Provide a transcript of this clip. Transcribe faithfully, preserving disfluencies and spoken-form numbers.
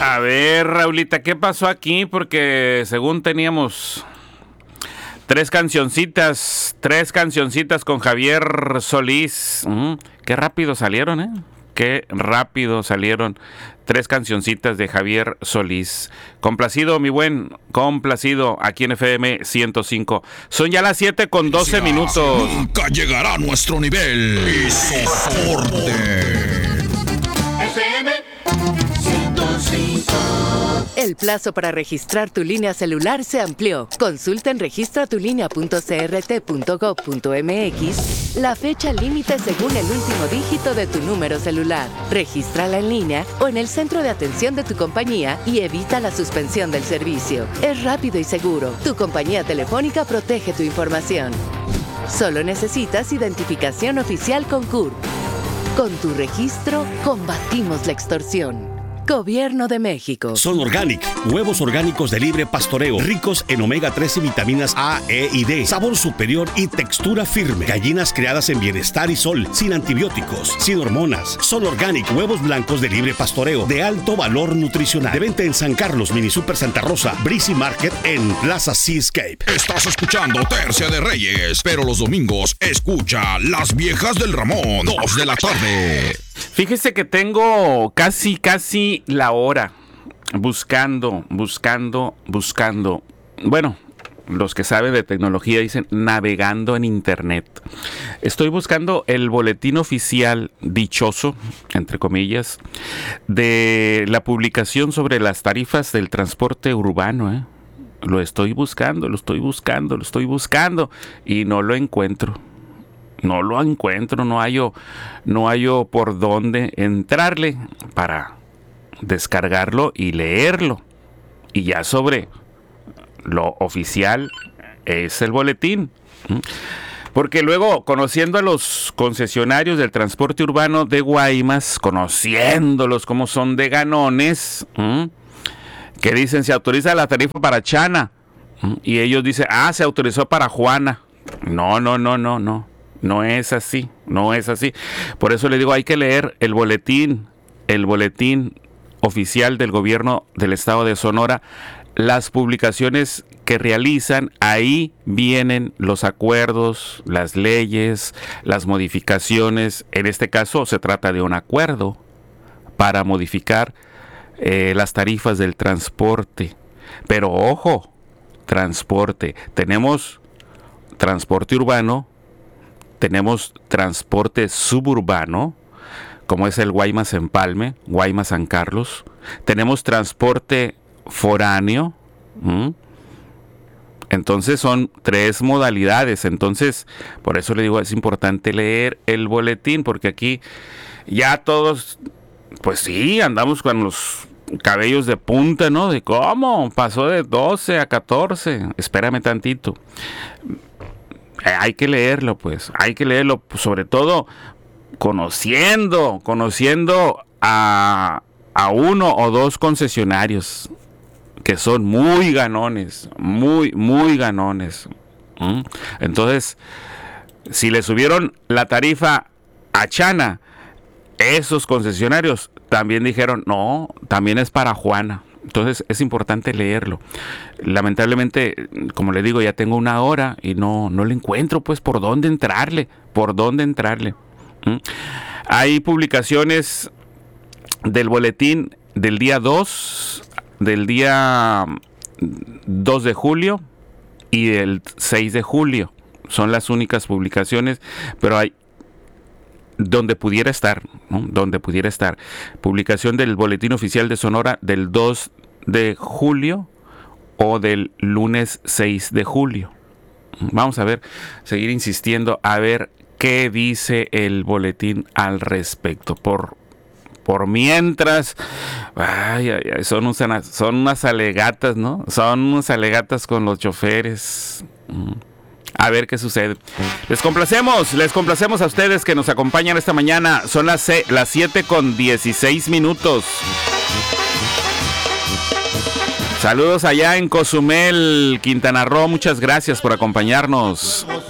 A ver, Raulita, ¿qué pasó aquí? Porque según teníamos tres cancioncitas, tres cancioncitas con Javier Solís. Mm, qué rápido salieron, ¿eh? Qué rápido salieron tres cancioncitas de Javier Solís. Complacido, mi buen, complacido aquí en F M ciento cinco. Son ya las siete con doce minutos. Nunca llegará a nuestro nivel y soporte. F M ciento cinco. El plazo para registrar tu línea celular se amplió. Consulta en registra tu línea punto c r t punto gov punto m x la fecha límite según el último dígito de tu número celular. Regístrala en línea o en el centro de atención de tu compañía y evita la suspensión del servicio. Es rápido y seguro. Tu compañía telefónica protege tu información. Solo necesitas identificación oficial con C U R P. Con tu registro, combatimos la extorsión. Gobierno de México. Son Organic, huevos orgánicos de libre pastoreo, ricos en omega tres y vitaminas A, E y D, sabor superior y textura firme. Gallinas criadas en bienestar y sol, sin antibióticos, sin hormonas. Son Organic, huevos blancos de libre pastoreo, de alto valor nutricional. De venta en San Carlos, Mini Super Santa Rosa, Breezy Market en Plaza Seascape. Estás escuchando Tercia de Reyes, pero los domingos escucha Las Viejas del Ramón, dos de la tarde. Fíjese que tengo casi, casi la hora buscando, buscando, buscando. Bueno, los que saben de tecnología dicen navegando en internet. Estoy buscando el boletín oficial dichoso, entre comillas, de la publicación sobre las tarifas del transporte urbano, ¿eh? Lo estoy buscando, lo estoy buscando, lo estoy buscando y no lo encuentro. No lo encuentro, no hallo, no hallo por dónde entrarle para descargarlo y leerlo. Y ya sobre lo oficial es el boletín. Porque luego, conociendo a los concesionarios del transporte urbano de Guaymas, conociéndolos como son de ganones, ¿m? que dicen se autoriza la tarifa para Chana, ¿m? y ellos dicen, ah, se autorizó para Juana. No, no, no, no, no. No es así, no es así. Por eso le digo, hay que leer el boletín, el boletín oficial del gobierno del estado de Sonora, las publicaciones que realizan, ahí vienen los acuerdos, las leyes, las modificaciones. En este caso se trata de un acuerdo para modificar eh, las tarifas del transporte. Pero ojo, transporte. Tenemos transporte urbano, tenemos transporte suburbano, como es el Guaymas Empalme, Guaymas San Carlos. Tenemos transporte foráneo. ¿Mm? Entonces son tres modalidades. Entonces, por eso le digo, es importante leer el boletín, porque aquí ya todos, pues sí, andamos con los cabellos de punta, ¿no? De cómo pasó de doce a catorce. Espérame tantito. Hay que leerlo, pues, hay que leerlo, sobre todo conociendo, conociendo a, a uno o dos concesionarios que son muy ganones, muy, muy ganones. ¿Mm? Entonces, si le subieron la tarifa a Chana, esos concesionarios también dijeron, no, también es para Juana. Entonces es importante leerlo. Lamentablemente, como le digo, ya tengo una hora y no, no le encuentro, pues, por dónde entrarle, por dónde entrarle. ¿Mm? Hay publicaciones del boletín del día dos, del día dos de julio y del seis de julio. Son las únicas publicaciones, pero hay donde pudiera estar, ¿no? Donde pudiera estar. Publicación del Boletín Oficial de Sonora del dos de julio o del lunes seis de julio. Vamos a ver, seguir insistiendo a ver qué dice el boletín al respecto. Por, por mientras, ay, ay, ay, son, unas, son unas alegatas, ¿no? Son unas alegatas con los choferes. A ver qué sucede. Les complacemos, les complacemos a ustedes que nos acompañan esta mañana. Son las, las siete con dieciséis minutos. Saludos allá en Cozumel, Quintana Roo. Muchas gracias por acompañarnos.